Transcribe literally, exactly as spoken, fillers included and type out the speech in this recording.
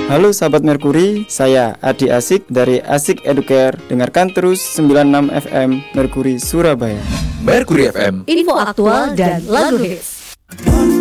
Halo sahabat Merkuri, saya Adi Asik dari Asik Educare. Dengarkan terus sembilan puluh enam F M Merkuri Surabaya. Merkuri F M, info aktual dan lagu hits.